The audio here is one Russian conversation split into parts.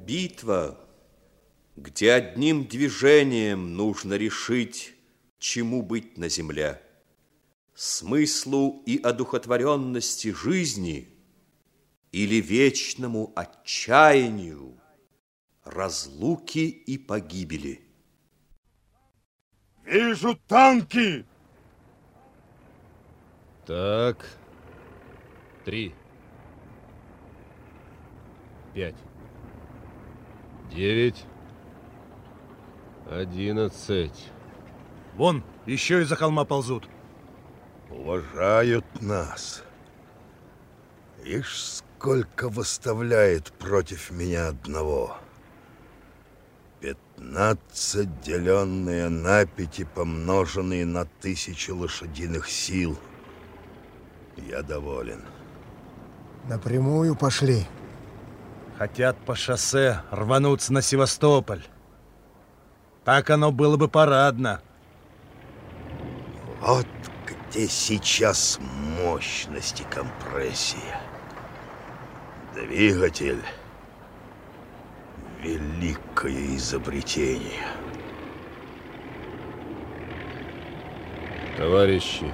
Битва, где одним движением нужно решить, чему быть на земле, смыслу и одухотворенности жизни или вечному отчаянию, разлуки и погибели. Вижу танки! Так, 3, 5, 9, 11. Вон, еще из-за холма ползут. Уважают нас. Ишь, сколько выставляет против меня одного. 15, деленные на 5 и помноженные на 1000 лошадиных сил. Я доволен. Напрямую пошли. Хотят по шоссе рвануться на Севастополь. Так оно было бы парадно. Вот где сейчас мощность и компрессия. Двигатель — великое изобретение. Товарищи,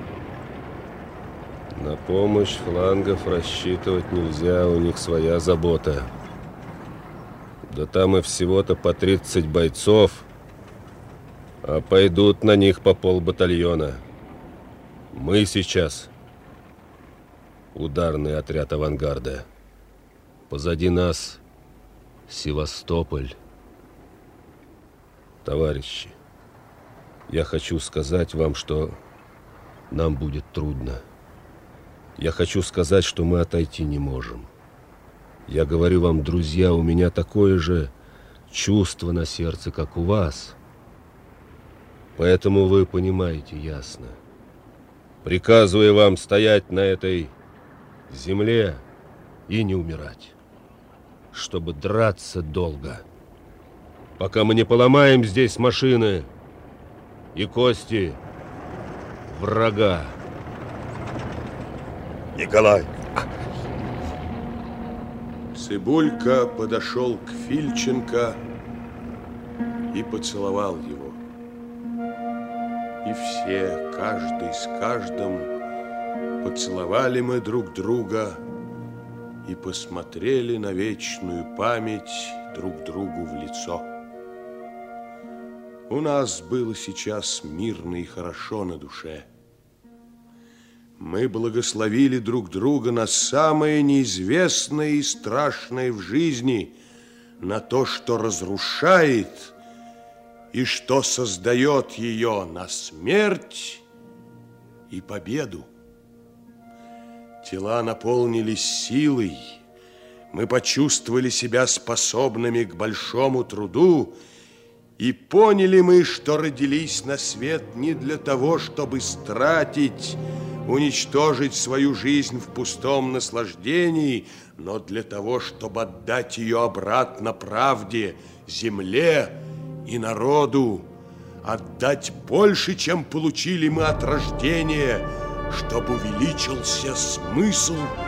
на помощь флангов рассчитывать нельзя, у них своя забота. Да там и всего-то по 30 бойцов, а пойдут на них по полбатальона. Мы сейчас ударный отряд авангарда. Позади нас Севастополь. Товарищи, я хочу сказать вам, что нам будет трудно. Я хочу сказать, что мы отойти не можем. Я говорю вам, друзья, у меня такое же чувство на сердце, как у вас. Поэтому вы понимаете ясно. Приказываю вам стоять на этой земле и не умирать, чтобы драться долго, пока мы не поломаем здесь машины и кости врага. Николай! Цыбулька подошел к Фильченко и поцеловал его. И все, каждый с каждым, поцеловали мы друг друга и посмотрели на вечную память друг другу в лицо. У нас было сейчас мирно и хорошо на душе. Мы благословили друг друга на самое неизвестное и страшное в жизни, на то, что разрушает и что создает ее, на смерть и победу. Тела наполнились силой, мы почувствовали себя способными к большому труду, и поняли мы, что родились на свет не для того, чтобы стратить, уничтожить свою жизнь в пустом наслаждении, но для того, чтобы отдать ее обратно правде, земле и народу, отдать больше, чем получили мы от рождения, чтобы увеличился смысл